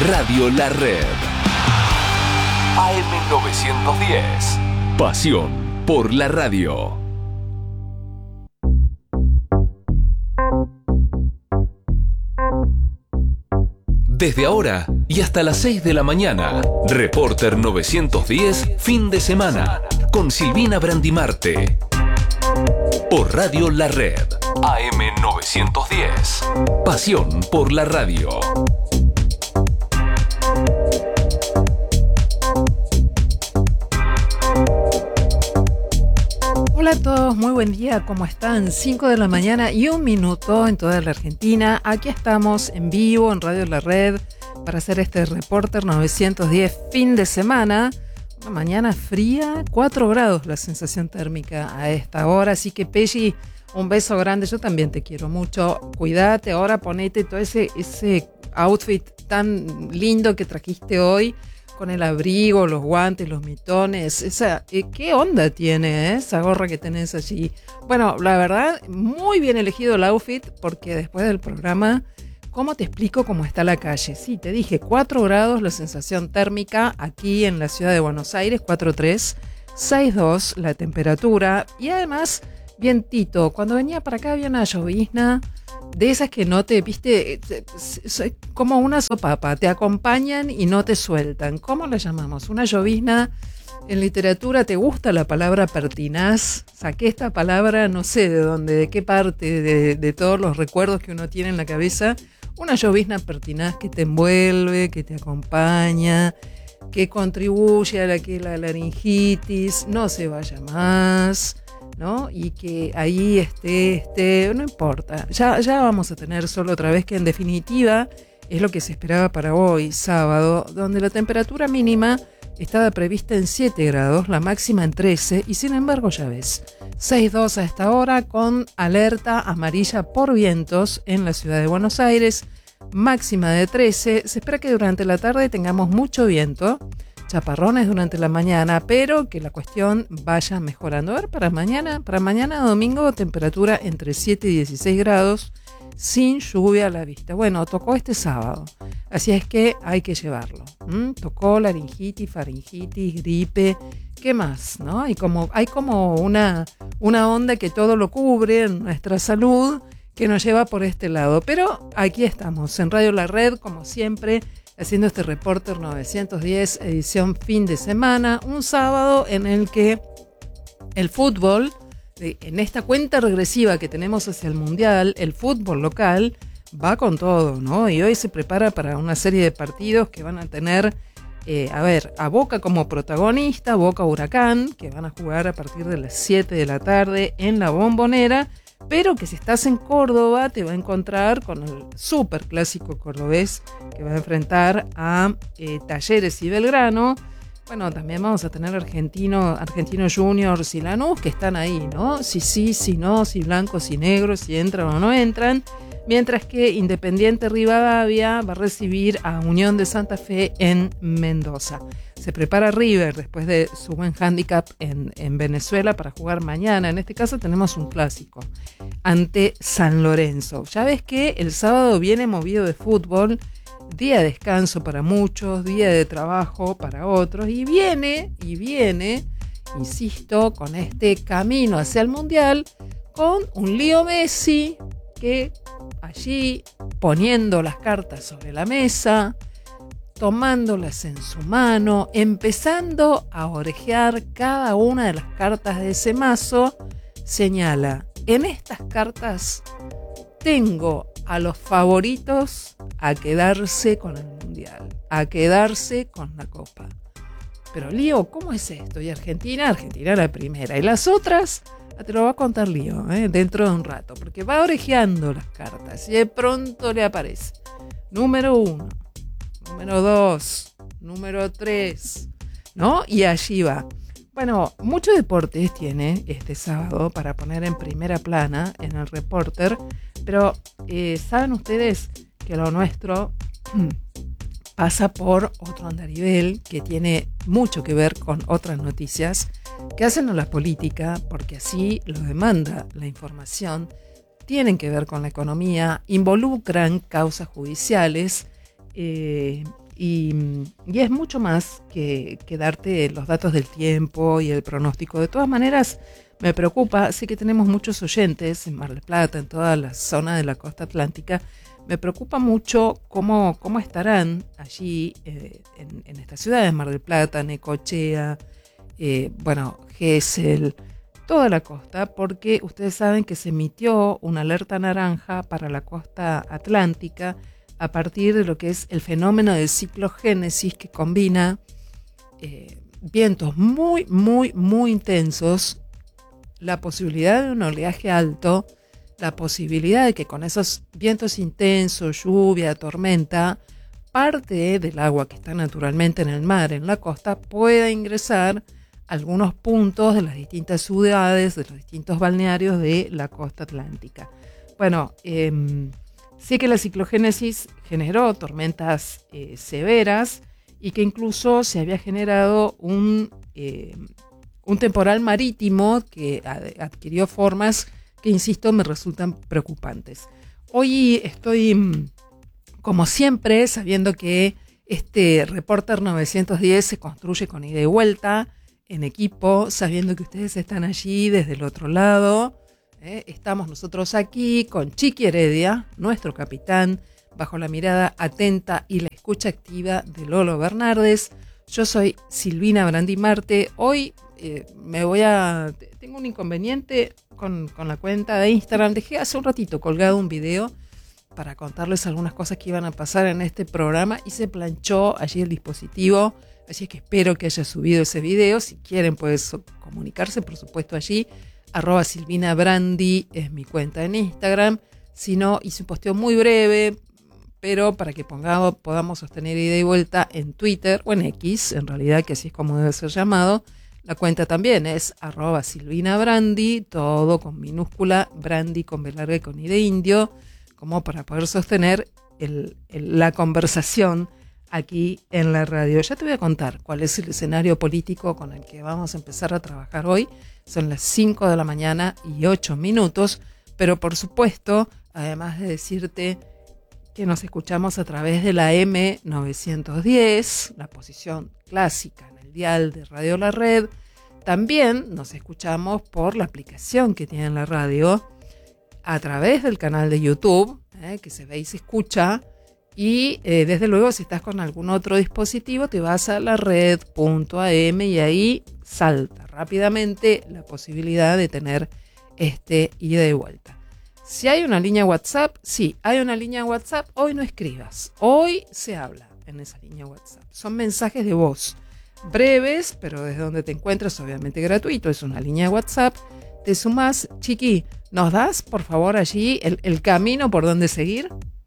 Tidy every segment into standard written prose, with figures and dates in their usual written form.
Radio La Red. AM910. Pasión por la radio. Desde ahora y hasta las 6 de la mañana, Reporter 910, fin de semana, con Silvina Brandimarte. Por Radio La Red, AM910. Pasión por la radio. Hola a todos, muy buen día, ¿cómo están? 5 de la mañana y 1 minuto en toda la Argentina. Aquí estamos en vivo en Radio La Red para hacer este Reporter 910 fin de semana. Una mañana fría, 4 grados la sensación térmica a esta hora. Así que Pelli, un beso grande, yo también te quiero mucho. Cuídate, ahora ponete todo ese outfit tan lindo que trajiste hoy. Con el abrigo, los guantes, los mitones, ¿qué onda tiene esa gorra que tenés allí? Bueno, la verdad, muy bien elegido el outfit, porque después del programa, ¿cómo te explico cómo está la calle? Sí, te dije, 4 grados la sensación térmica aquí en la ciudad de Buenos Aires, 4.3, 6.2 la temperatura, y además, vientito, cuando venía para acá había una llovizna, de esas que no te, viste, como una sopapa, te acompañan y no te sueltan. ¿Cómo la llamamos? Una llovizna. En literatura, ¿te gusta la palabra pertinaz? Saqué esta palabra, no sé de dónde, de qué parte de todos los recuerdos que uno tiene en la cabeza. Una llovizna pertinaz que te envuelve, que te acompaña, que contribuye a que la laringitis no se vaya más, ¿no? Y que ahí esté, no importa, ya vamos a tener sol otra vez, que en definitiva es lo que se esperaba para hoy, sábado, donde la temperatura mínima estaba prevista en 7 grados, la máxima en 13, y sin embargo ya ves, 6.2 a esta hora, con alerta amarilla por vientos en la ciudad de Buenos Aires, máxima de 13, se espera que durante la tarde tengamos mucho viento, chaparrones durante la mañana, pero que la cuestión vaya mejorando. A ver, para mañana domingo, temperatura entre 7 y 16 grados, sin lluvia a la vista. Bueno, tocó este sábado, así es que hay que llevarlo. Tocó laringitis, faringitis, gripe, ¿qué más? ¿No? Hay como una onda que todo lo cubre en nuestra salud, que nos lleva por este lado. Pero aquí estamos, en Radio La Red, como siempre, haciendo este Reporter 910, edición fin de semana, un sábado en el que el fútbol, en esta cuenta regresiva que tenemos hacia el Mundial, el fútbol local va con todo, ¿no? Y hoy se prepara para una serie de partidos que van a tener, a Boca como protagonista, Boca Huracán, que van a jugar a partir de las 7 de la tarde en la Bombonera, pero que si estás en Córdoba te va a encontrar con el súper clásico cordobés que va a enfrentar a Talleres y Belgrano. Bueno, también vamos a tener Argentino Juniors y Lanús, que están ahí, ¿no? Si sí, si no, si blancos, si negros, si entran o no entran. Mientras que Independiente Rivadavia va a recibir a Unión de Santa Fe en Mendoza. Se prepara River después de su buen handicap en Venezuela para jugar mañana. En este caso tenemos un clásico ante San Lorenzo. Ya ves que el sábado viene movido de fútbol, día de descanso para muchos, día de trabajo para otros, y viene, insisto, con este camino hacia el Mundial, con un Leo Messi que allí poniendo las cartas sobre la mesa, tomándolas en su mano, empezando a orejear cada una de las cartas de ese mazo, señala: en estas cartas tengo a los favoritos a quedarse con el Mundial, a quedarse con la Copa. Pero Lío, ¿cómo es esto? Y Argentina la primera. Y las otras, te lo va a contar Lío, dentro de un rato, porque va orejeando las cartas y de pronto le aparece número 1, número 2, número 3, ¿no? Y allí va. Bueno, muchos deportes tiene este sábado para poner en primera plana en el Reporter, pero ¿saben ustedes que lo nuestro pasa por otro andarivel que tiene mucho que ver con otras noticias que hacen a la política, porque así lo demanda la información, tienen que ver con la economía, involucran causas judiciales, Y es mucho más que darte los datos del tiempo y el pronóstico. De todas maneras, me preocupa, sé que tenemos muchos oyentes en Mar del Plata, en toda la zona de la costa atlántica. Me preocupa mucho cómo estarán allí en estas ciudades, Mar del Plata, Necochea, Gesell, toda la costa, porque ustedes saben que se emitió una alerta naranja para la costa atlántica a partir de lo que es el fenómeno del ciclogénesis, que combina vientos muy, muy, muy intensos, la posibilidad de un oleaje alto, la posibilidad de que con esos vientos intensos, lluvia, tormenta, parte del agua que está naturalmente en el mar, en la costa, pueda ingresar a algunos puntos de las distintas ciudades, de los distintos balnearios de la costa atlántica. Bueno, sé que la ciclogénesis generó tormentas severas y que incluso se había generado un temporal marítimo que adquirió formas que, insisto, me resultan preocupantes. Hoy estoy, como siempre, sabiendo que este Reporter 910 se construye con ida y vuelta, en equipo, sabiendo que ustedes están allí desde el otro lado. Estamos nosotros aquí con Chiqui Heredia, nuestro capitán, bajo la mirada atenta y la escucha activa de Lolo Bernardes. Yo soy Silvina Brandimarte. Hoy tengo un inconveniente con la cuenta de Instagram. Dejé hace un ratito colgado un video para contarles algunas cosas que iban a pasar en este programa y se planchó allí el dispositivo. Así que espero que haya subido ese video. Si quieren pueden comunicarse, por supuesto, allí. @SilvinaBrandi es mi cuenta en Instagram. Si no, hice un posteo muy breve, pero para que podamos sostener ida y vuelta en Twitter o en X, en realidad, que así es como debe ser llamado. La cuenta también es @SilvinaBrandi, todo con minúscula, Brandi con B larga y con I de indio, como para poder sostener la conversación aquí en la radio. Ya te voy a contar cuál es el escenario político con el que vamos a empezar a trabajar hoy. Son las 5 de la mañana y 8 minutos, pero por supuesto, además de decirte que nos escuchamos a través de la M910, la posición clásica en el dial de Radio La Red, también nos escuchamos por la aplicación que tiene la radio, a través del canal de YouTube, que se ve y se escucha. Y desde luego, si estás con algún otro dispositivo, te vas a la red.am y ahí salta rápidamente la posibilidad de tener ida y vuelta. Si hay una línea WhatsApp, sí, hay una línea WhatsApp. Hoy no escribas, hoy se habla en esa línea WhatsApp. Son mensajes de voz breves, pero desde donde te encuentres, obviamente gratuito. Es una línea WhatsApp. Te sumás, Chiqui, ¿nos das, por favor, allí el camino por donde seguir?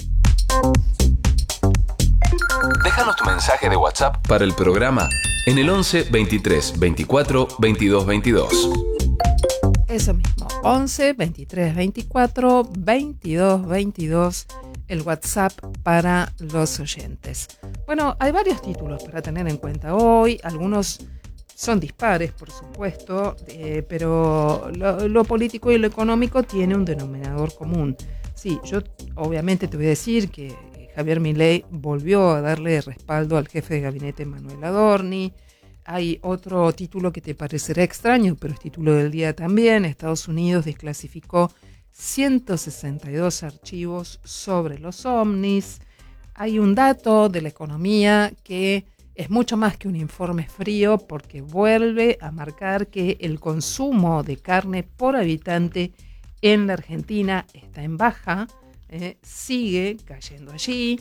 Déjanos tu mensaje de WhatsApp para el programa en el 11 23 24 22 22. Eso mismo, 11 23 24 22 22, el WhatsApp para los oyentes. Bueno, hay varios títulos para tener en cuenta hoy, algunos son dispares, por supuesto, pero lo político y lo económico tiene un denominador común. Sí, yo obviamente te voy a decir que Javier Milei volvió a darle respaldo al jefe de gabinete Manuel Adorni. Hay otro título que te parecerá extraño, pero es título del día también. Estados Unidos desclasificó 162 archivos sobre los ovnis. Hay un dato de la economía que es mucho más que un informe frío, porque vuelve a marcar que el consumo de carne por habitante en la Argentina está en baja. Sigue cayendo allí.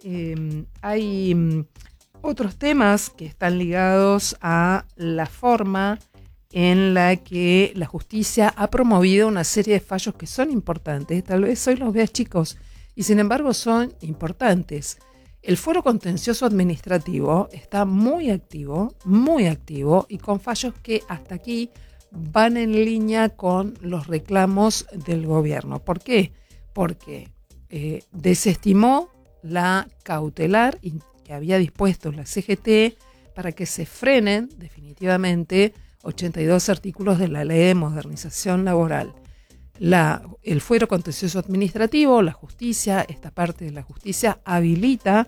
Hay otros temas que están ligados a la forma en la que la justicia ha promovido una serie de fallos que son importantes. Tal vez hoy los veas chicos y sin embargo son importantes. El fuero contencioso administrativo está muy activo y con fallos que hasta aquí van en línea con los reclamos del gobierno. ¿Por qué? Porque desestimó la cautelar que había dispuesto la CGT para que se frenen definitivamente 82 artículos de la Ley de Modernización Laboral. El fuero contencioso administrativo, la justicia, esta parte de la justicia habilita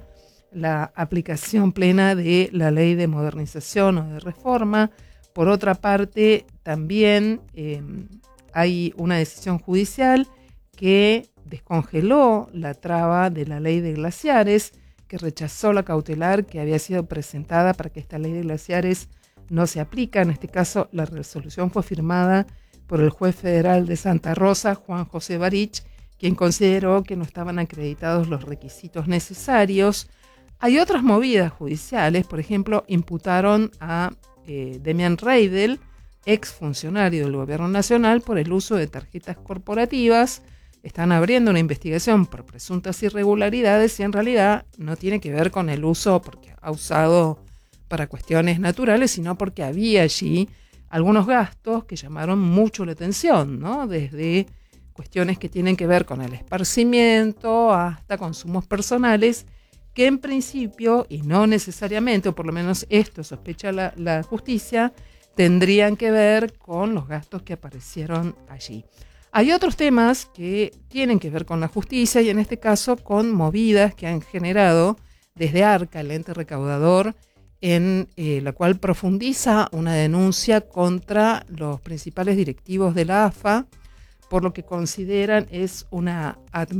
la aplicación plena de la ley de modernización o de reforma. Por otra parte, también hay una decisión judicial que descongeló la traba de la ley de glaciares, que rechazó la cautelar que había sido presentada para que esta ley de glaciares no se aplica. En este caso, la resolución fue firmada por el juez federal de Santa Rosa, Juan José Barich, quien consideró que no estaban acreditados los requisitos necesarios. Hay otras movidas judiciales, por ejemplo, imputaron a Demian Reidel, exfuncionario del Gobierno Nacional, por el uso de tarjetas corporativas. Están abriendo una investigación por presuntas irregularidades y en realidad no tiene que ver con el uso porque ha usado para cuestiones naturales, sino porque había allí algunos gastos que llamaron mucho la atención, ¿no? Desde cuestiones que tienen que ver con el esparcimiento hasta consumos personales, que en principio, y no necesariamente, o por lo menos esto sospecha la justicia, tendrían que ver con los gastos que aparecieron allí. Hay otros temas que tienen que ver con la justicia y en este caso con movidas que han generado desde ARCA, el ente recaudador, en la cual profundiza una denuncia contra los principales directivos de la AFA por lo que consideran es una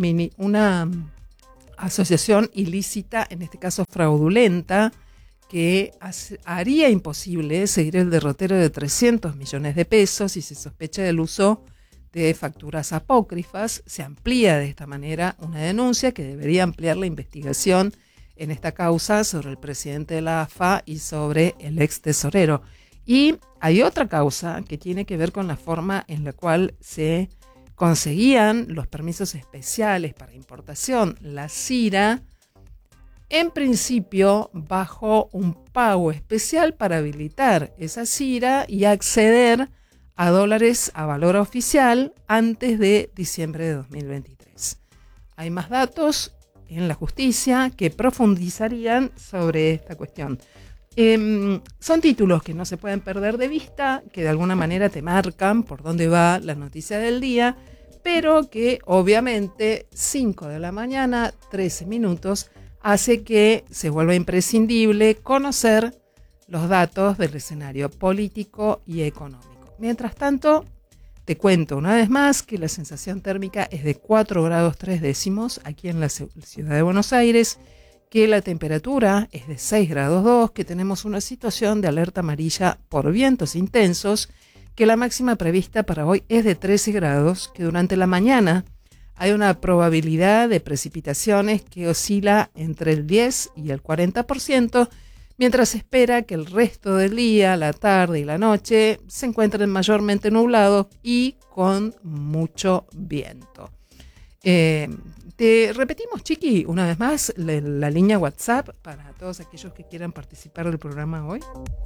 asociación ilícita, en este caso fraudulenta, que haría imposible seguir el derrotero de 300 millones de pesos y se sospecha del uso de facturas apócrifas. Se amplía de esta manera una denuncia que debería ampliar la investigación en esta causa sobre el presidente de la AFA y sobre el ex tesorero. Y hay otra causa que tiene que ver con la forma en la cual se conseguían los permisos especiales para importación, la CIRA, en principio bajo un pago especial para habilitar esa CIRA y acceder a dólares a valor oficial antes de diciembre de 2023. Hay más datos en la justicia que profundizarían sobre esta cuestión. Son títulos que no se pueden perder de vista, que de alguna manera te marcan por dónde va la noticia del día, pero que obviamente 5 de la mañana, 13 minutos, hace que se vuelva imprescindible conocer los datos del escenario político y económico. Mientras tanto, te cuento una vez más que la sensación térmica es de 4 grados 3 décimos aquí en la ciudad de Buenos Aires, que la temperatura es de 6 grados 2, que tenemos una situación de alerta amarilla por vientos intensos, que la máxima prevista para hoy es de 13 grados, que durante la mañana hay una probabilidad de precipitaciones que oscila entre el 10 y el 40%, mientras se espera que el resto del día, la tarde y la noche se encuentren mayormente nublados y con mucho viento. Te repetimos, Chiqui, una vez más, la línea WhatsApp para todos aquellos que quieran participar del programa hoy.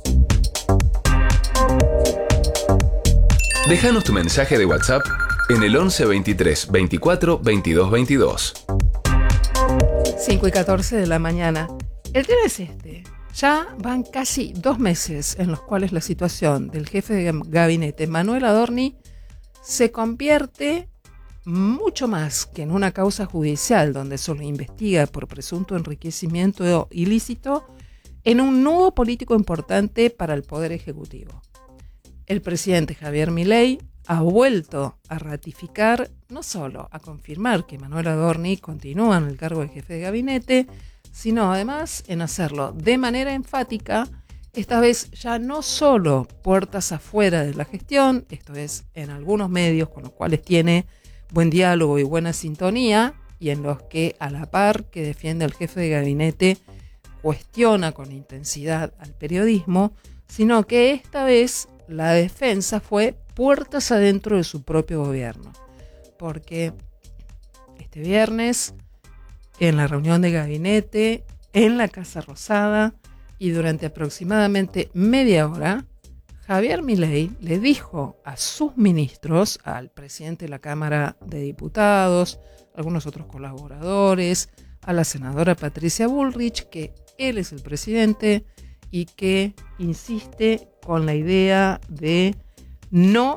Déjanos tu mensaje de WhatsApp en el 11 23 24 22 22. 5 y 14 de la mañana. El tema es este. Ya van casi 2 meses en los cuales la situación del jefe de gabinete, Manuel Adorni, se convierte mucho más que en una causa judicial donde solo investiga por presunto enriquecimiento ilícito, en un nudo político importante para el Poder Ejecutivo. El presidente Javier Milei ha vuelto a ratificar, no solo a confirmar que Manuel Adorni continúa en el cargo de jefe de gabinete, sino además en hacerlo de manera enfática, esta vez ya no solo puertas afuera de la gestión, esto es en algunos medios con los cuales tiene buen diálogo y buena sintonía, y en los que a la par que defiende al jefe de gabinete cuestiona con intensidad al periodismo, sino que esta vez la defensa fue puertas adentro de su propio gobierno, porque este viernes en la reunión de gabinete en la Casa Rosada y durante aproximadamente media hora, Javier Milei le dijo a sus ministros, al presidente de la Cámara de Diputados, algunos otros colaboradores, a la senadora Patricia Bullrich, que él es el presidente y que insiste con la idea de no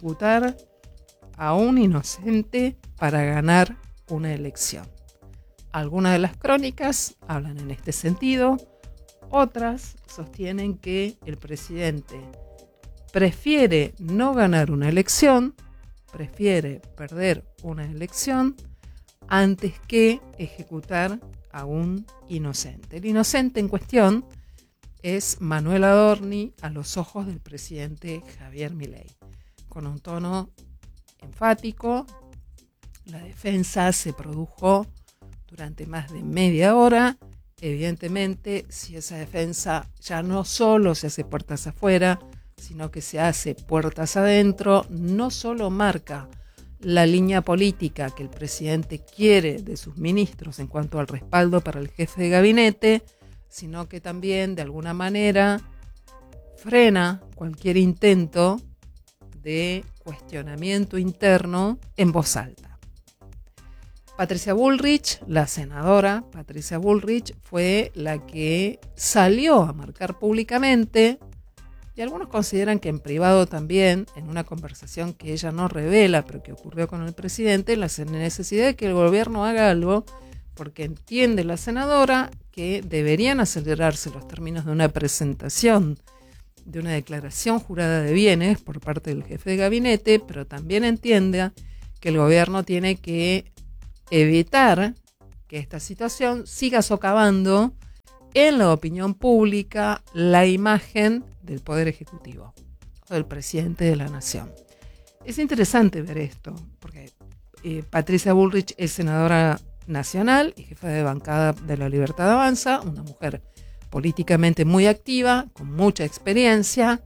ejecutar a un inocente para ganar una elección. Algunas de las crónicas hablan en este sentido, otras sostienen que el presidente prefiere no ganar una elección, prefiere perder una elección antes que ejecutar a un inocente. El inocente en cuestión es Manuel Adorni a los ojos del presidente Javier Milei. Con un tono enfático, la defensa se produjo durante más de media hora. Evidentemente, si esa defensa ya no solo se hace puertas afuera, sino que se hace puertas adentro, no solo marca la línea política que el presidente quiere de sus ministros en cuanto al respaldo para el jefe de gabinete, sino que también de alguna manera frena cualquier intento de cuestionamiento interno en voz alta. Patricia Bullrich, la senadora Patricia Bullrich, fue la que salió a marcar públicamente, y algunos consideran que en privado también, en una conversación que ella no revela, pero que ocurrió con el presidente, la necesidad de que el gobierno haga algo, porque entiende la senadora que deberían acelerarse los términos de una presentación de una declaración jurada de bienes por parte del jefe de gabinete, pero también entiende que el gobierno tiene que evitar que esta situación siga socavando en la opinión pública la imagen del Poder Ejecutivo o del presidente de la Nación. Es interesante ver esto, porque Patricia Bullrich es senadora nacional y jefa de bancada de La Libertad Avanza, una mujer políticamente muy activa, con mucha experiencia.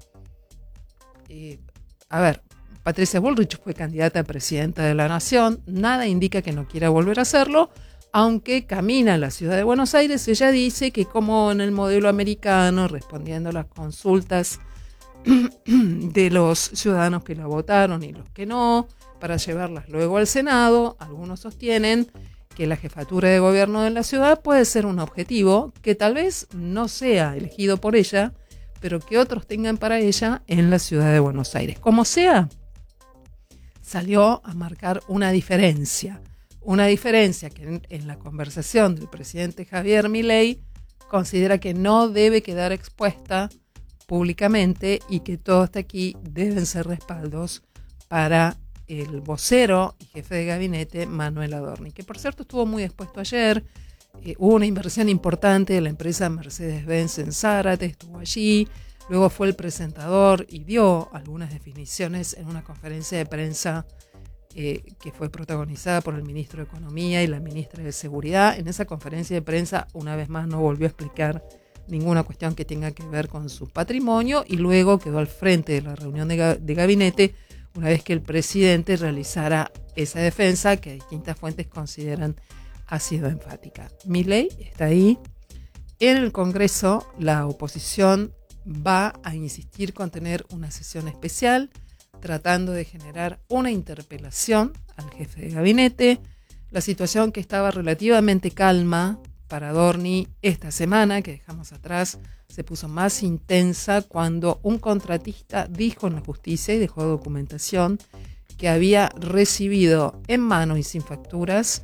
Patricia Bullrich fue candidata a presidenta de la Nación, nada indica que no quiera volver a hacerlo, aunque camina a la ciudad de Buenos Aires. Ella dice que como en el modelo americano, respondiendo a las consultas de los ciudadanos que la votaron y los que no, para llevarlas luego al Senado, algunos sostienen que la jefatura de gobierno de la ciudad puede ser un objetivo que tal vez no sea elegido por ella, pero que otros tengan para ella en la ciudad de Buenos Aires. Como sea, salió a marcar una diferencia que en la conversación del presidente Javier Milei considera que no debe quedar expuesta públicamente y que todo hasta aquí deben ser respaldos para el vocero y jefe de gabinete Manuel Adorni, que por cierto estuvo muy expuesto ayer. Hubo una inversión importante de la empresa Mercedes-Benz en Zárate, estuvo allí, luego fue el presentador y dio algunas definiciones en una conferencia de prensa que fue protagonizada por el ministro de Economía y la ministra de Seguridad. En esa conferencia de prensa, una vez más, no volvió a explicar ninguna cuestión que tenga que ver con su patrimonio y luego quedó al frente de la reunión de gabinete una vez que el presidente realizara esa defensa que distintas fuentes consideran ha sido enfática. Milei está ahí. En el Congreso, la oposición va a insistir con tener una sesión especial, tratando de generar una interpelación al jefe de gabinete. La situación que estaba relativamente calma para Adorni esta semana, que dejamos atrás, se puso más intensa cuando un contratista dijo en la justicia y dejó documentación que había recibido en mano y sin facturas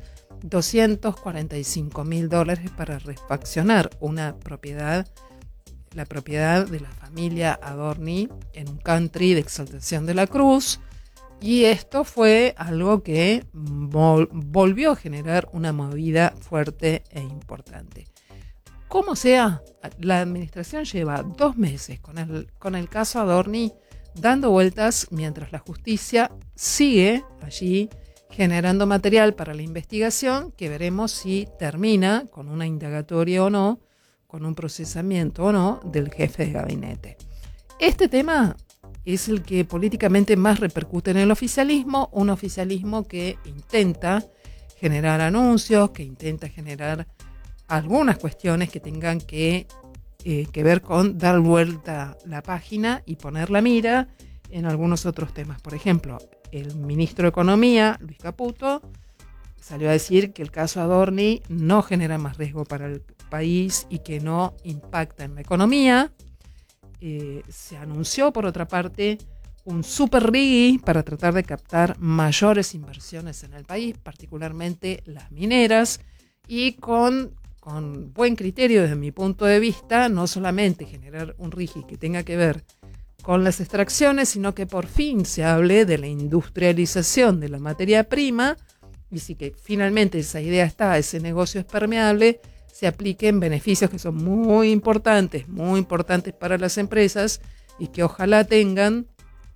$245.000 para refaccionar una propiedad, la propiedad de la familia Adorni en un country de Exaltación de la Cruz, y esto fue algo que volvió a generar una movida fuerte e importante. Como sea, la administración lleva 2 meses con el caso Adorni dando vueltas mientras la justicia sigue allí generando material para la investigación, que veremos si termina con una indagatoria o no, con un procesamiento o no del jefe de gabinete. Este tema es el que políticamente más repercute en el oficialismo, un oficialismo que intenta generar anuncios, que intenta generar algunas cuestiones que tengan que ver con dar vuelta la página y poner la mira en algunos otros temas. Por ejemplo, el ministro de Economía, Luis Caputo, salió a decir que el caso Adorni no genera más riesgo para el país y que no impacta en la economía. Se anunció, por otra parte, un super RIGI para tratar de captar mayores inversiones en el país, particularmente las mineras, y con buen criterio desde mi punto de vista, no solamente generar un RIGI que tenga que ver con las extracciones, sino que por fin se hable de la industrialización de la materia prima y si que finalmente esa idea está, ese negocio es permeable, se apliquen beneficios que son muy importantes para las empresas y que ojalá tengan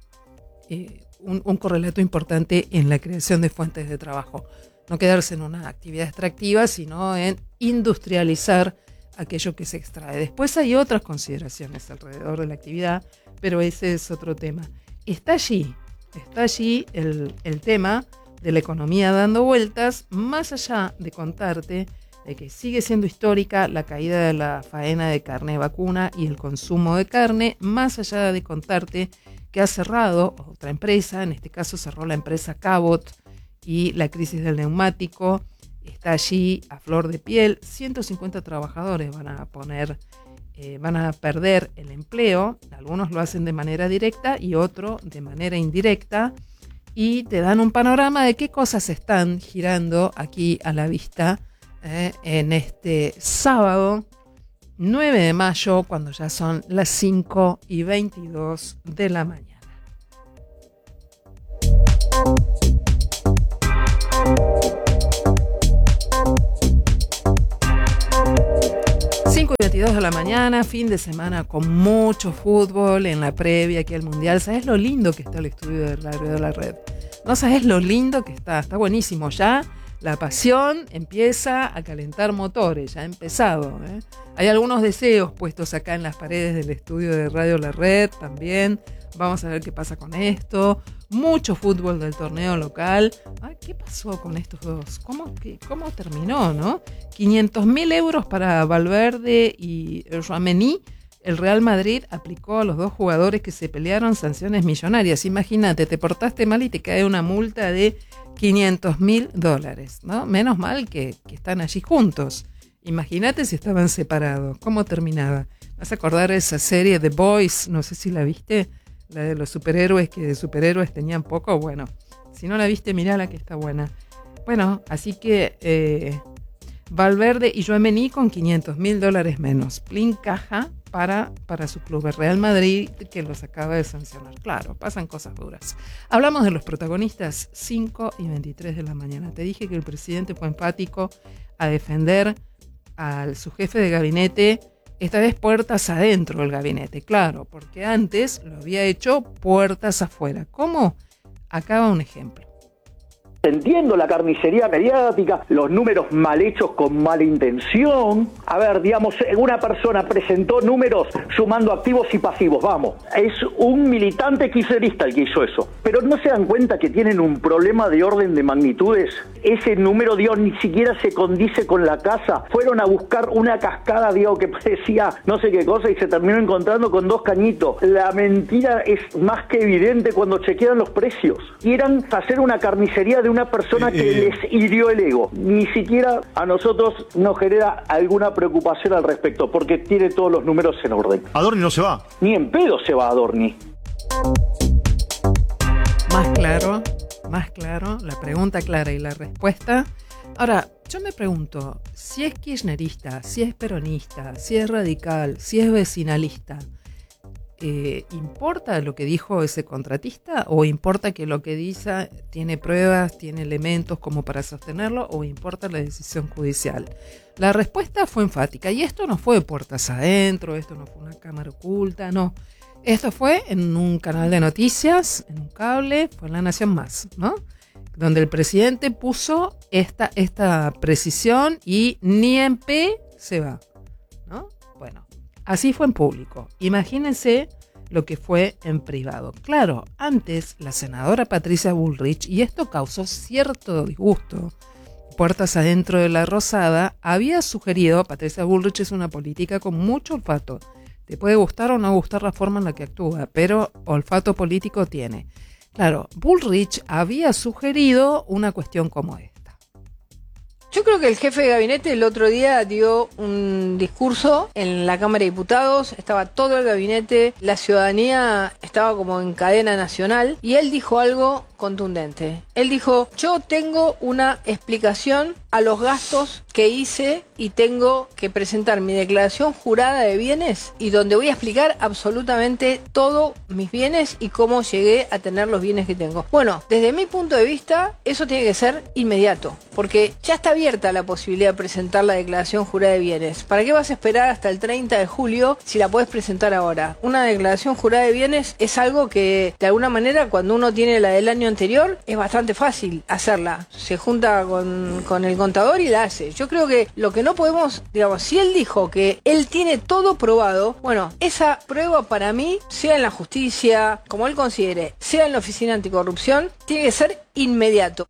un correlato importante en la creación de fuentes de trabajo. No quedarse en una actividad extractiva, sino en industrializar aquello que se extrae. Después hay otras consideraciones alrededor de la actividad, pero ese es otro tema. Está allí el tema de la economía dando vueltas, más allá de contarte de que sigue siendo histórica la caída de la faena de carne vacuna y el consumo de carne, más allá de contarte que ha cerrado otra empresa, en este caso cerró la empresa Cabot, y la crisis del neumático está allí a flor de piel. 150 trabajadores van a perder el empleo, algunos lo hacen de manera directa y otros de manera indirecta, y te dan un panorama de qué cosas están girando aquí a la vista en este sábado 9 de mayo, cuando ya son las 5:22 de la mañana. 5:22 de la mañana, fin de semana con mucho fútbol en la previa aquí al Mundial. ¿Sabes lo lindo que está el estudio de Radio de la Red? No sabes lo lindo que está buenísimo ya. La pasión empieza a calentar motores, ya ha empezado. Hay algunos deseos puestos acá en las paredes del estudio de Radio La Red también. Vamos a ver qué pasa con esto. Mucho fútbol del torneo local. Ay, ¿qué pasó con estos dos? ¿Cómo terminó, no? 500.000 euros para Valverde y Tchouaméni. El Real Madrid aplicó a los dos jugadores que se pelearon sanciones millonarias. Imagínate, te portaste mal y te cae una multa de $500.000, ¿no? Menos mal que están allí juntos. Imagínate si estaban separados. ¿Cómo terminaba? ¿Vas a acordar de esa serie The Boys? No sé si la viste. La de los superhéroes, que de superhéroes tenían poco. Bueno, si no la viste, mirala que está buena. Bueno, así que Valverde y Tchouaméni con $500.000 menos. Plin caja para su club, el Real Madrid, que los acaba de sancionar. Claro, pasan cosas duras. Hablamos de los protagonistas, 5:23 de la mañana. Te dije que el presidente fue enfático a defender a su jefe de gabinete, esta vez puertas adentro del gabinete, claro, porque antes lo había hecho puertas afuera. ¿Cómo? Acá va un ejemplo. Entiendo la carnicería mediática, los números mal hechos con mala intención. A ver, digamos, una persona presentó números sumando activos y pasivos, vamos. Es un militante kirchnerista el que hizo eso. Pero no se dan cuenta que tienen un problema de orden de magnitudes. Ese número, Dios, ni siquiera se condice con la casa. Fueron a buscar una cascada, Dios, que parecía no sé qué cosa y se terminó encontrando con 2 cañitos. La mentira es más que evidente cuando chequean los precios. Quieran hacer una carnicería de una persona que les hirió el ego. Ni siquiera a nosotros nos genera alguna preocupación al respecto, porque tiene todos los números en orden. Adorni no se va. Ni en pedo se va Adorni. Más claro, la pregunta clara y la respuesta. Ahora, yo me pregunto, si es kirchnerista, si es peronista, si es radical, si es vecinalista, ¿importa lo que dijo ese contratista? ¿O importa que lo que dice tiene pruebas, tiene elementos como para sostenerlo? ¿O importa la decisión judicial? La respuesta fue enfática. Y esto no fue puertas adentro, esto no fue una cámara oculta, no. Esto fue en un canal de noticias, en un cable, fue en La Nación Más, ¿no? Donde el presidente puso esta precisión y ni en P se va, ¿no? Bueno, así fue en público. Imagínense lo que fue en privado. Claro, antes la senadora Patricia Bullrich, y esto causó cierto disgusto, puertas adentro de la Rosada, había sugerido, Patricia Bullrich es una política con mucho olfato, te puede gustar o no gustar la forma en la que actúa, pero olfato político tiene. Claro, Bullrich había sugerido una cuestión como esta. Yo creo que el jefe de gabinete el otro día dio un discurso en la Cámara de Diputados, estaba todo el gabinete, la ciudadanía estaba como en cadena nacional y él dijo algo contundente. Él dijo, yo tengo una explicación a los gastos que hice y tengo que presentar mi declaración jurada de bienes y donde voy a explicar absolutamente todos mis bienes y cómo llegué a tener los bienes que tengo. Bueno, desde mi punto de vista, eso tiene que ser inmediato, porque ya está abierta la posibilidad de presentar la declaración jurada de bienes. ¿Para qué vas a esperar hasta el 30 de julio si la puedes presentar ahora? Una declaración jurada de bienes es algo que, de alguna manera, cuando uno tiene la del año anterior, es bastante fácil hacerla. Se junta con el contador y la hace. Yo creo que lo que no podemos, digamos, si él dijo que él tiene todo probado, bueno, esa prueba para mí, sea en la justicia, como él considere, sea en la Oficina Anticorrupción, tiene que ser inmediato.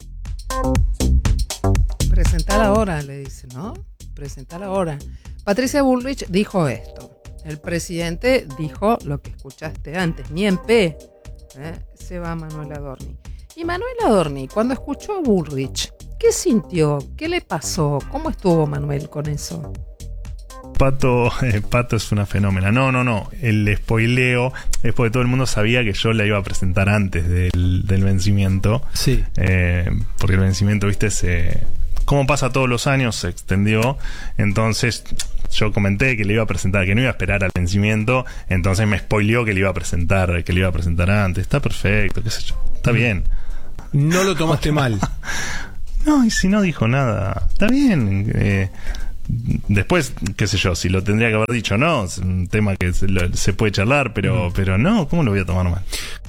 Presentar ahora, le dice, ¿no? Presentar ahora. Patricia Bullrich dijo esto. El presidente dijo lo que escuchaste antes, ni en P. Se va Manuel Adorni. Y Manuel Adorni, cuando escuchó a Bullrich, ¿qué sintió? ¿Qué le pasó? ¿Cómo estuvo Manuel con eso? Pato es una fenómena. No. El spoileo es porque todo el mundo sabía que yo la iba a presentar antes del vencimiento. Sí. Porque el vencimiento, viste, como pasa todos los años, se extendió. Entonces yo comenté que le iba a presentar, que no iba a esperar al vencimiento. Entonces me spoileó que le iba a presentar antes. Está perfecto, qué sé yo. Está bien. No lo tomaste mal. No, y si no dijo nada, está bien. Después, qué sé yo, si lo tendría que haber dicho, no, es un tema que se puede charlar, pero no, ¿cómo lo voy a tomar mal?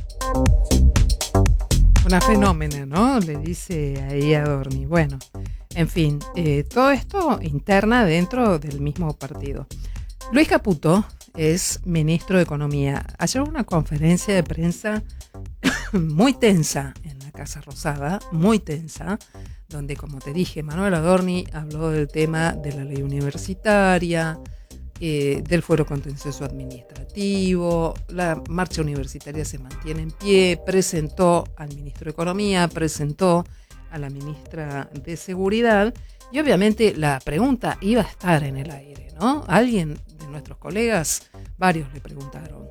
Una fenómena, ¿no? Le dice ahí a Adorni. Bueno, en fin, todo esto interna dentro del mismo partido. Luis Caputo es ministro de Economía. Ayer hubo una conferencia de prensa muy tensa en la Casa Rosada, muy tensa, donde, como te dije, Manuel Adorni habló del tema de la ley universitaria, del fuero contencioso administrativo, la marcha universitaria se mantiene en pie, presentó al ministro de Economía, presentó a la ministra de Seguridad, y obviamente la pregunta iba a estar en el aire, ¿no? Alguien de nuestros colegas, varios le preguntaron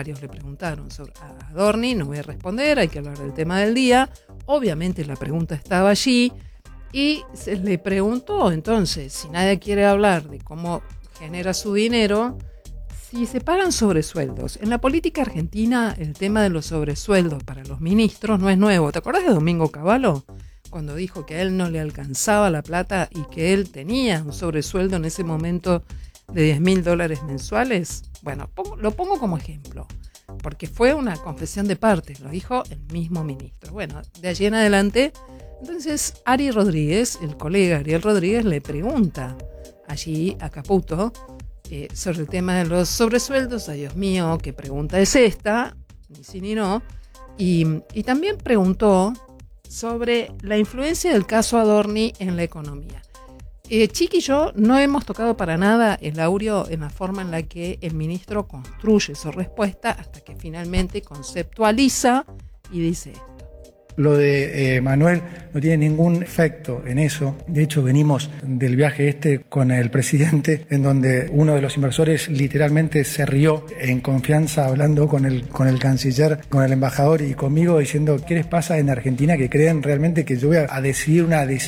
sobre Adorni, no voy a responder, hay que hablar del tema del día, obviamente la pregunta estaba allí, y se le preguntó entonces, si nadie quiere hablar de cómo genera su dinero, si se pagan sobresueldos. En la política argentina el tema de los sobresueldos para los ministros no es nuevo. ¿Te acordás de Domingo Cavallo? Cuando dijo que a él no le alcanzaba la plata y que él tenía un sobresueldo en ese momento de $10.000 mensuales. Bueno, lo pongo como ejemplo, porque fue una confesión de parte, lo dijo el mismo ministro. Bueno, de allí en adelante, entonces Ari Rodríguez, el colega Ariel Rodríguez, le pregunta allí a Caputo sobre el tema de los sobresueldos. Ay, Dios mío, ¿qué pregunta es esta? Ni sí ni no. Y también preguntó sobre la influencia del caso Adorni en la economía. Chiqui y yo no hemos tocado para nada el audio en la forma en la que el ministro construye su respuesta hasta que finalmente conceptualiza y dice esto. Lo de Manuel no tiene ningún efecto en eso. De hecho, venimos del viaje con el presidente, en donde uno de los inversores literalmente se rió en confianza, hablando con el canciller, con el embajador y conmigo, diciendo: ¿qué les pasa en Argentina que creen realmente que yo voy a decidir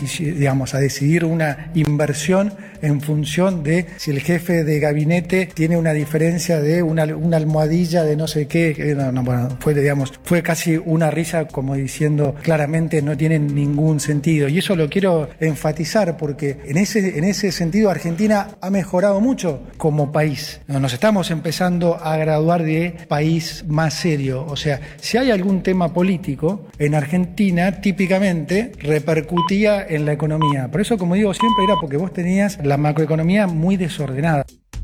una inversión en función de si el jefe de gabinete tiene una diferencia de una almohadilla de no sé qué? Bueno, fue casi una risa, como diciendo claramente no tienen ningún sentido. Y eso lo quiero enfatizar porque en ese sentido Argentina ha mejorado mucho como país. Nos estamos empezando a graduar de país más serio. O sea, si hay algún tema político, en Argentina típicamente repercutía en la economía. Por eso, como digo siempre, era porque vos tenías la macroeconomía muy desordenada.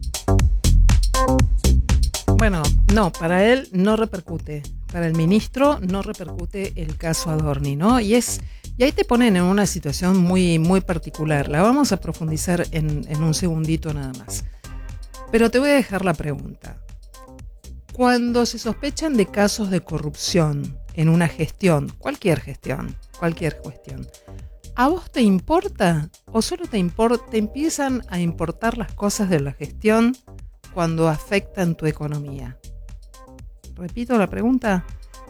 Bueno, no, para él no repercute. Para el ministro no repercute el caso Adorni, ¿no? Y ahí te ponen en una situación muy, muy particular. La vamos a profundizar en un segundito nada más. Pero te voy a dejar la pregunta. Cuando se sospechan de casos de corrupción en una gestión, cualquier cuestión, ¿a vos te importa o solo te empiezan a importar las cosas de la gestión cuando afectan tu economía? Repito la pregunta.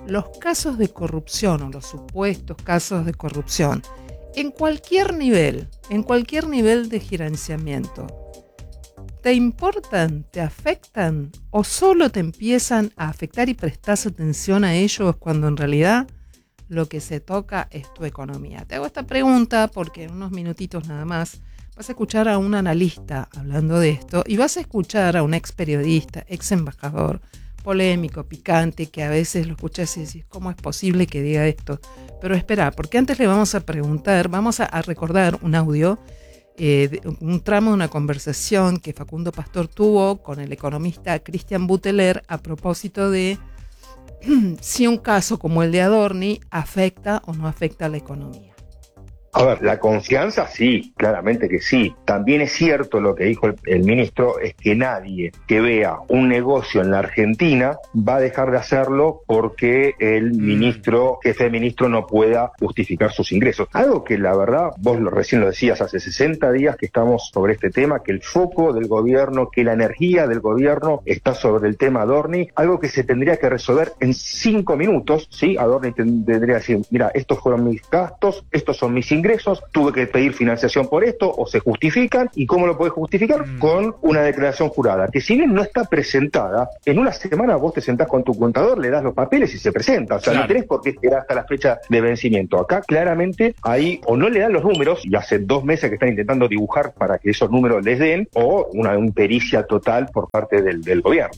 los casos de corrupción o los supuestos casos de corrupción en cualquier nivel de gerenciamiento, ¿te importan? ¿Te afectan? ¿O solo te empiezan a afectar y prestas atención a ellos cuando en realidad lo que se toca es tu economía? Te hago esta pregunta porque en unos minutitos nada más vas a escuchar a un analista hablando de esto y vas a escuchar a un ex periodista, ex embajador, polémico, picante, que a veces lo escuchas y decís, ¿cómo es posible que diga esto? Pero espera, porque antes le vamos a preguntar, vamos a recordar un audio, un tramo de una conversación que Facundo Pastor tuvo con el economista Christian Buteler a propósito de si un caso como el de Adorni afecta o no afecta a la economía. A ver, la confianza sí, claramente que sí. También es cierto lo que dijo el ministro, es que nadie que vea un negocio en la Argentina va a dejar de hacerlo porque el ministro, jefe de ministro, no pueda justificar sus ingresos. Algo que la verdad, vos recién lo decías, hace 60 días que estamos sobre este tema, que el foco del gobierno, que la energía del gobierno está sobre el tema Adorni, algo que se tendría que resolver en 5 minutos, ¿sí? Adorni tendría que decir, mira, estos fueron mis gastos, estos son mis ingresos, tuve que pedir financiación por esto, o se justifican, ¿y cómo lo podés justificar? Con una declaración jurada, que si bien no está presentada, en una semana vos te sentás con tu contador, le das los papeles y se presenta, o sea, no tenés por qué esperar hasta la fecha de vencimiento. Acá claramente ahí o no le dan los números, y hace 2 meses que están intentando dibujar para que esos números les den, o una impericia total por parte del gobierno.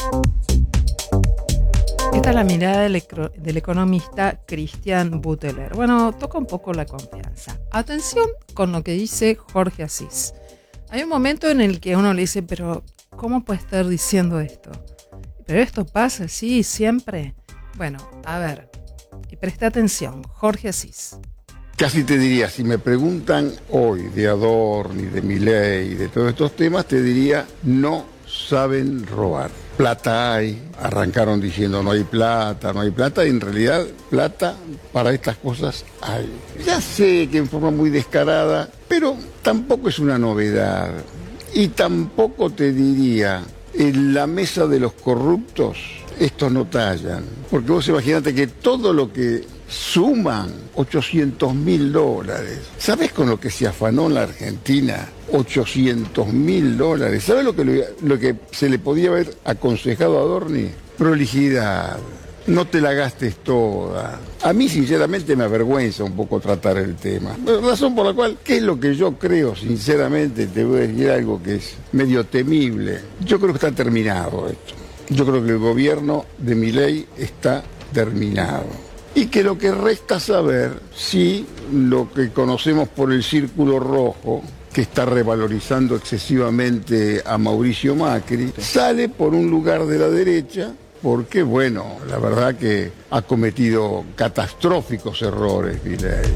Esta es la mirada del economista Christian Buteler. Bueno, toca un poco la confianza. Atención con lo que dice Jorge Asís. Hay un momento en el que uno le dice, pero ¿cómo puede estar diciendo esto? ¿Pero esto pasa así siempre? Bueno, a ver, y presta atención, Jorge Asís. Casi te diría, si me preguntan hoy de Adorni, de Milei, de todos estos temas, te diría, no saben robar. Plata hay, arrancaron diciendo no hay plata, y en realidad plata para estas cosas hay. Ya sé que en forma muy descarada, pero tampoco es una novedad. Y tampoco te diría, en la mesa de los corruptos, estos no tallan. Porque vos imaginate que todo lo que suman $800.000. ¿Sabés con lo que se afanó en la Argentina? $800.000. ¿Sabés lo que se le podía haber aconsejado a Adorni? Prolijidad. No te la gastes toda. A mí, sinceramente, me avergüenza un poco tratar el tema. Razón por la cual, ¿qué es lo que yo creo? Sinceramente, te voy a decir algo que es medio temible. Yo creo que está terminado esto. Yo creo que el gobierno de Milei está terminado. Y que lo que resta saber si lo que conocemos por el círculo rojo, que está revalorizando excesivamente a Mauricio Macri, sale por un lugar de la derecha, porque, bueno, la verdad que ha cometido catastróficos errores, Milei.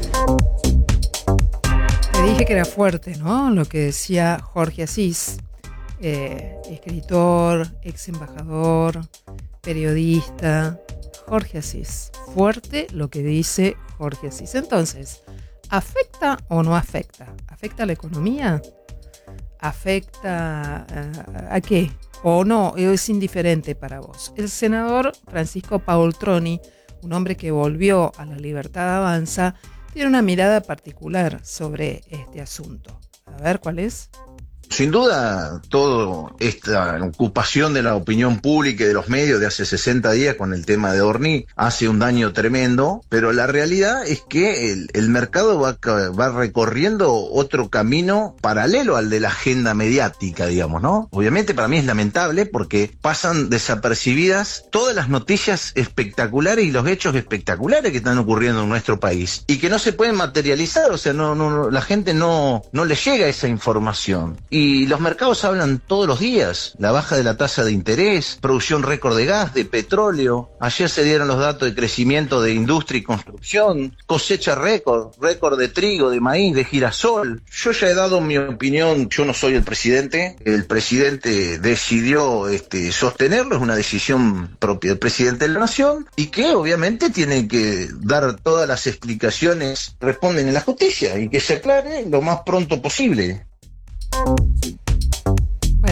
Te dije que era fuerte, ¿no? Lo que decía Jorge Asís, escritor, ex embajador, periodista. Jorge Asís, fuerte lo que dice Jorge Asís. Entonces, ¿afecta o no afecta? ¿Afecta a la economía? ¿Afecta a qué? ¿O no? ¿Es indiferente para vos? El senador Francisco Paoltroni, un hombre que volvió a la Libertad Avanza, tiene una mirada particular sobre este asunto. A ver, ¿cuál es? Sin duda, toda esta ocupación de la opinión pública y de los medios de hace 60 días con el tema de Adorni hace un daño tremendo, pero la realidad es que el mercado va recorriendo otro camino paralelo al de la agenda mediática, digamos, ¿no? Obviamente para mí es lamentable porque pasan desapercibidas todas las noticias espectaculares y los hechos espectaculares que están ocurriendo en nuestro país y que no se pueden materializar, o sea, no la gente no le llega esa información. Y los mercados hablan todos los días, la baja de la tasa de interés, producción récord de gas, de petróleo, ayer se dieron los datos de crecimiento de industria y construcción, cosecha récord de trigo, de maíz, de girasol. Yo ya he dado mi opinión, yo no soy el presidente decidió sostenerlo, es una decisión propia del presidente de la nación y que obviamente tiene que dar todas las explicaciones que responden en la justicia y que se aclare lo más pronto posible. Bueno,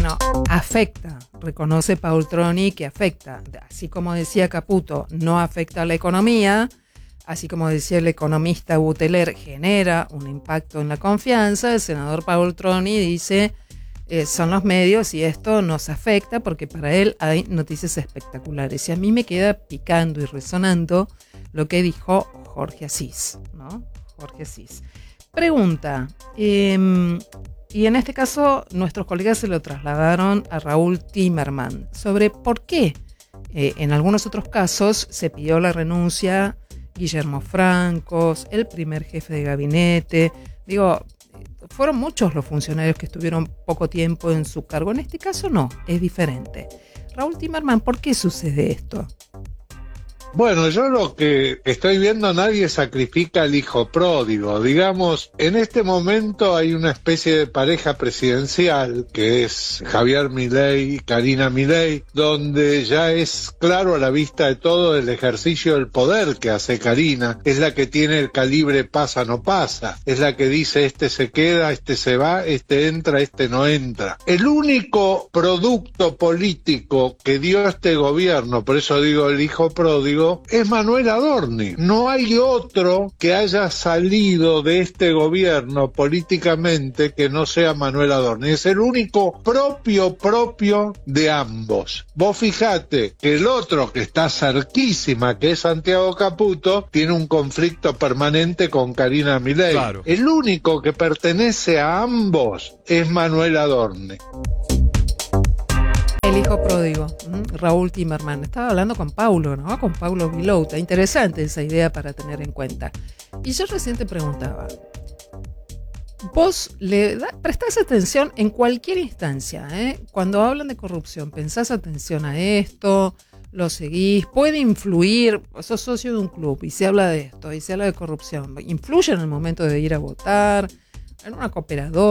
Bueno, afecta, reconoce Paul Troni que afecta. Así como decía Caputo, no afecta a la economía, así como decía el economista Buteler, genera un impacto en la confianza. El senador Paul Troni dice, son los medios y esto nos afecta porque para él hay noticias espectaculares. Y a mí me queda picando y resonando lo que dijo Jorge Asís, ¿no? Jorge Asís. Pregunta, y en este caso nuestros colegas se lo trasladaron a Raúl Timerman sobre por qué en algunos otros casos se pidió la renuncia Guillermo Francos, el primer jefe de gabinete. Digo, fueron muchos los funcionarios que estuvieron poco tiempo en su cargo. En este caso no, es diferente. Raúl Timerman, ¿por qué sucede esto? Bueno, yo lo que estoy viendo, nadie sacrifica al hijo pródigo. Digamos, en este momento hay una especie de pareja presidencial, que es Javier Milei y Karina Milei, donde ya es claro a la vista de todo el ejercicio del poder que hace Karina. Es la que tiene el calibre pasa no pasa. Es la que dice este se queda, este se va, este entra, este no entra. El único producto político que dio este gobierno, por eso digo el hijo pródigo, es Manuel Adorni. No hay otro que haya salido de este gobierno políticamente que no sea Manuel Adorni. Es el único propio de ambos. Vos fijate que el otro que está cerquísima, que es Santiago Caputo, tiene un conflicto permanente con Karina Milei. Claro. El único que pertenece a ambos es Manuel Adorni. El hijo pródigo, Raúl Timerman. Estaba hablando con Paulo, ¿no? Con Paulo Vilouta. Interesante esa idea para tener en cuenta. Y yo recién te preguntaba, vos prestás atención en cualquier instancia, ¿eh? Cuando hablan de corrupción, ¿pensás atención a esto? ¿Lo seguís? ¿Puede influir? Sos socio de un club y se habla de esto, y se habla de corrupción. ¿Influye en el momento de ir a votar? ¿En una cooperadora?